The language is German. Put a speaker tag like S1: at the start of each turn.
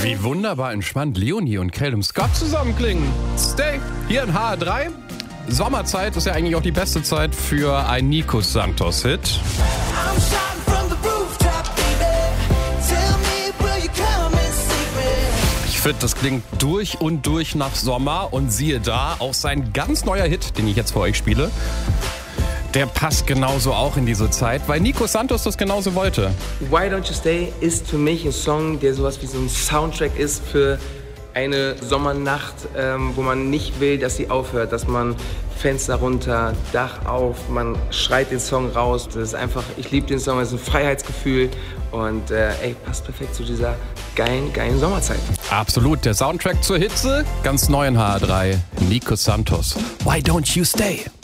S1: Wie wunderbar entspannt Leonie und Calum Scott zusammen klingen. Stay hier in HR3. Sommerzeit ist ja eigentlich auch die beste Zeit für ein Nico Santos-Hit. Ich finde, das klingt durch und durch nach Sommer und siehe da, auch sein ganz neuer Hit, den ich jetzt für euch spiele, der passt genauso auch in diese Zeit, weil Nico Santos das genauso wollte.
S2: Why Don't You Stay ist für mich ein Song, der sowas wie so ein Soundtrack ist für eine Sommernacht, wo man nicht will, dass sie aufhört, dass man Fenster runter, Dach auf, man schreit den Song raus. Das ist einfach, ich liebe den Song, es ist ein Freiheitsgefühl und passt perfekt zu dieser geilen Sommerzeit.
S1: Absolut, der Soundtrack zur Hitze, ganz neu in HR3, Nico Santos. Why Don't You Stay?